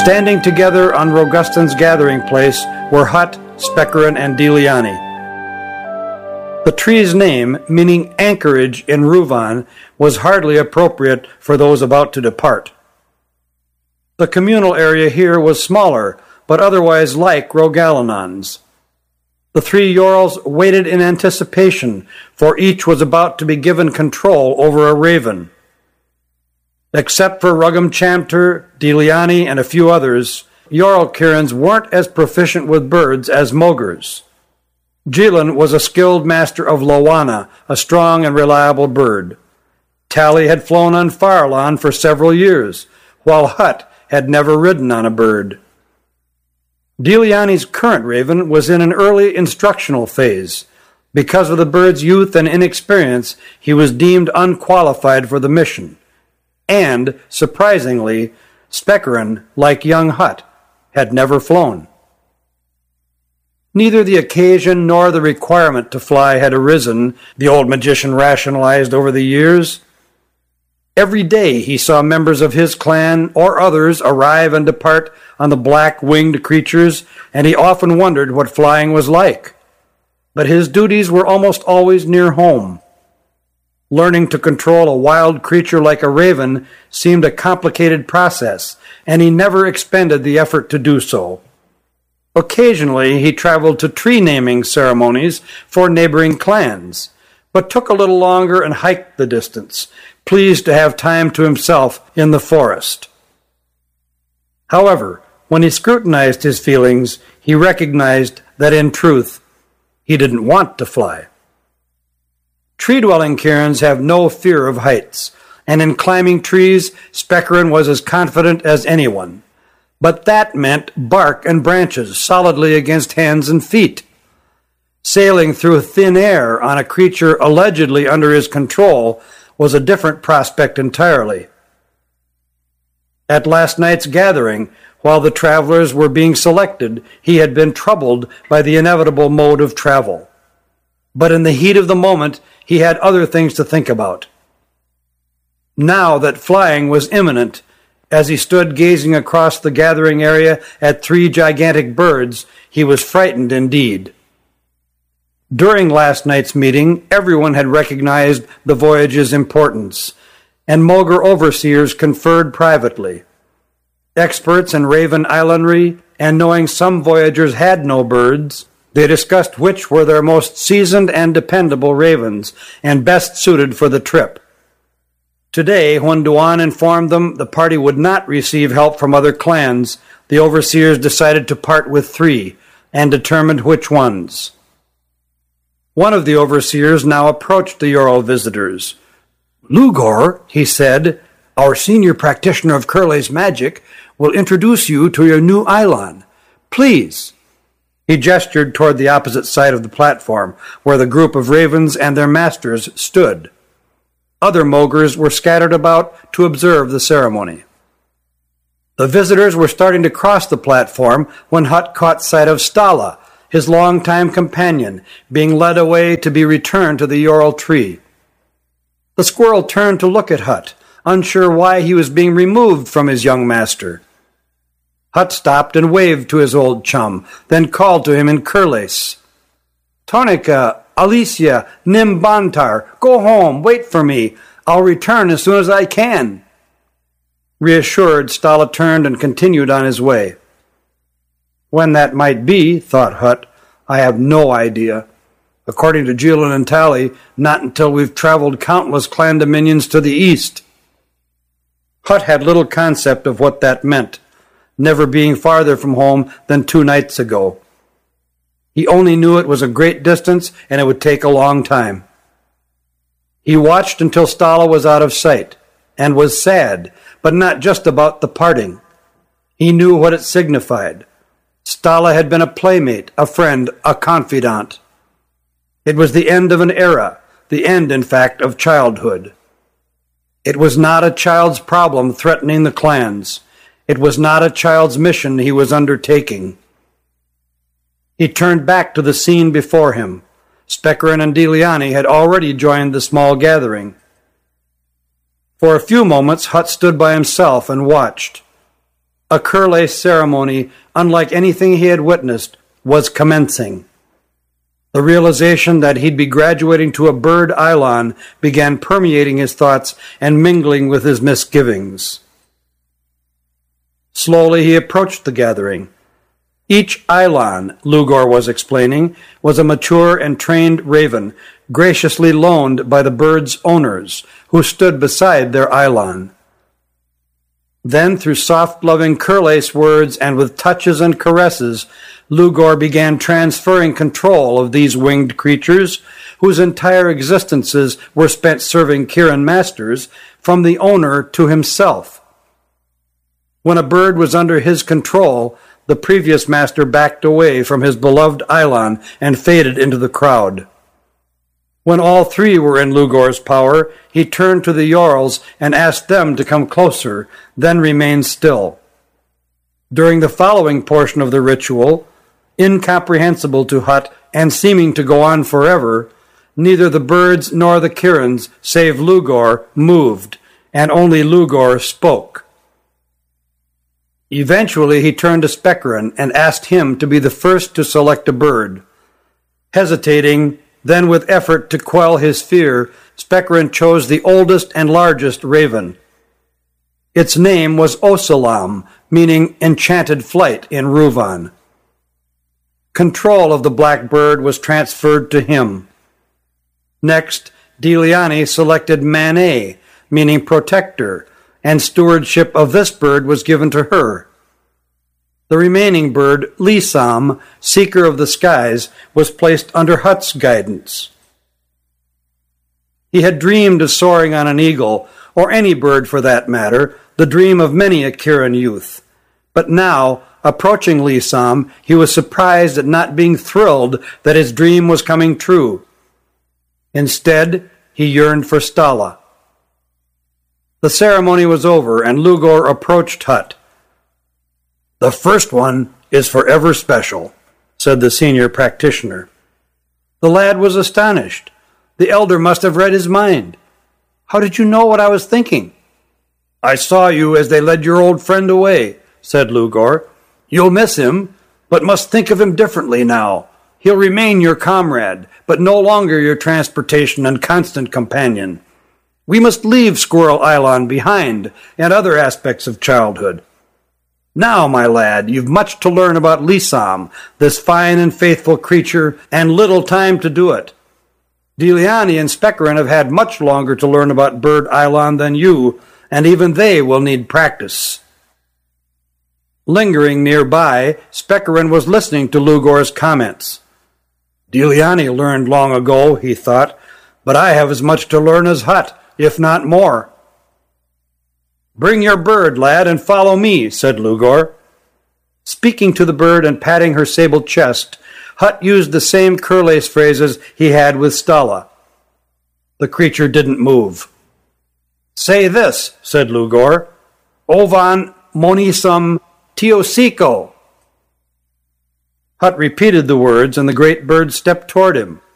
Standing together on Rogustan's gathering place were Hutt, Spechorin, and Deliani. The tree's name, meaning anchorage in Ruvan, was hardly appropriate for those about to depart. The communal area here was smaller, but otherwise like Rogalenon's. The three Yorls waited in anticipation, for each was about to be given control over a raven. Except for Ruggum Chamter, Deliani, and a few others, Yorl Kierans weren't as proficient with birds as Mogers. Jilin was a skilled master of Lowana, a strong and reliable bird. Tally had flown on Farallon for several years, while Hutt had never ridden on a bird. Deliani's current raven was in an early instructional phase. Because of the bird's youth and inexperience, he was deemed unqualified for the mission. And, surprisingly, Spechorin, like young Hutt, had never flown. Neither the occasion nor the requirement to fly had arisen, the old magician rationalized over the years. Every day he saw members of his clan or others arrive and depart on the black-winged creatures, and he often wondered what flying was like. But his duties were almost always near home. Learning to control a wild creature like a raven seemed a complicated process, and he never expended the effort to do so. Occasionally he traveled to tree-naming ceremonies for neighboring clans, but took a little longer and hiked the distance, pleased to have time to himself in the forest. However, when he scrutinized his feelings, he recognized that in truth, he didn't want to fly. Tree-dwelling Kierans have no fear of heights, and in climbing trees, Spechorin was as confident as anyone. But that meant bark and branches solidly against hands and feet. Sailing through thin air on a creature allegedly under his control was a different prospect entirely. At last night's gathering, while the travelers were being selected, he had been troubled by the inevitable mode of travel. But in the heat of the moment, he had other things to think about. Now that flying was imminent, as he stood gazing across the gathering area at three gigantic birds, he was frightened indeed. During last night's meeting, everyone had recognized the voyage's importance, and Moger overseers conferred privately. Experts in raven islandry, and knowing some voyagers had no birds, they discussed which were their most seasoned and dependable ravens, and best suited for the trip. Today, when Duan informed them the party would not receive help from other clans, the overseers decided to part with three, and determined which ones. One of the overseers now approached the Yorl visitors. "Lugor," he said, "our senior practitioner of Curle's magic, will introduce you to your new Eilon. Please." He gestured toward the opposite side of the platform, where the group of ravens and their masters stood. Other Mogers were scattered about to observe the ceremony. The visitors were starting to cross the platform when Hutt caught sight of Stala, his longtime companion, being led away to be returned to the Yorl tree. The squirrel turned to look at Hutt, unsure why he was being removed from his young master. Hutt stopped and waved to his old chum, then called to him in Curles. "Tonica, Alicia, Nim Bantar, go home, wait for me. I'll return as soon as I can." Reassured, Stala turned and continued on his way. When that might be, thought Hutt, I have no idea. According to Jilin and Tally, not until we've traveled countless clan dominions to the east. Hutt had little concept of what that meant, never being farther from home than 2 nights ago. He only knew it was a great distance and it would take a long time. He watched until Stala was out of sight, and was sad, but not just about the parting. He knew what it signified. Stala had been a playmate, a friend, a confidant. It was the end of an era, the end, in fact, of childhood. It was not a child's problem threatening the clans. It was not a child's mission he was undertaking. He turned back to the scene before him. Spechorin and Deliani had already joined the small gathering. For a few moments, Hutt stood by himself and watched. a Curle ceremony unlike anything he had witnessed was commencing. The realization that he'd be graduating to a bird Eidolon began permeating his thoughts and mingling with his misgivings. Slowly he approached the gathering. Each Eidolon, Lugor was explaining, was a mature and trained raven, graciously loaned by the bird's owners, who stood beside their Eidolon. Then, through soft, loving Curle's words and with touches and caresses, Lugor began transferring control of these winged creatures, whose entire existences were spent serving Kirin masters, from the owner to himself. When a bird was under his control, the previous master backed away from his beloved Eidolon and faded into the crowd. When all three were in Lugor's power, he turned to the Jarls and asked them to come closer, then remained still. During the following portion of the ritual, incomprehensible to Hut and seeming to go on forever, neither the birds nor the Kirins, save Lugor, moved, and only Lugor spoke. Eventually he turned to Spekerin and asked him to be the first to select a bird. Hesitating, then with effort to quell his fear, Spekerin chose the oldest and largest raven. Its name was Osalam, meaning enchanted flight in Ruvan. Control of the black bird was transferred to him. Next, Diliani selected Manet, meaning protector, and stewardship of this bird was given to her. The remaining bird, Lisam, seeker of the skies, was placed under Hut's guidance. He had dreamed of soaring on an eagle, or any bird for that matter, the dream of many a Kirin youth. But now, approaching Lisam, he was surprised at not being thrilled that his dream was coming true. Instead, he yearned for Stala. The ceremony was over, and Lugor approached Hut. "The first one is forever special," said the senior practitioner. The lad was astonished. The elder must have read his mind. "How did you know what I was thinking?" "I saw you as they led your old friend away," said Lugor. "You'll miss him, but must think of him differently now. He'll remain your comrade, but no longer your transportation and constant companion. We must leave Squirrel Eidolon behind and other aspects of childhood. Now, my lad, you've much to learn about Lisam, this fine and faithful creature, and little time to do it. Diliani and Spekerin have had much longer to learn about Bird Eidolon than you, and even they will need practice." Lingering nearby, Spekerin was listening to Lugor's comments. "Diliani learned long ago," he thought, "but I have as much to learn as Hut, if not more." "Bring your bird, lad, and follow me," said Lugor. Speaking to the bird and patting her sable chest, Hut used the same Curle's phrases he had with Stala. The creature didn't move. "Say this," said Lugor. "Ovan monisum teosico." Hut repeated the words, and the great bird stepped toward him.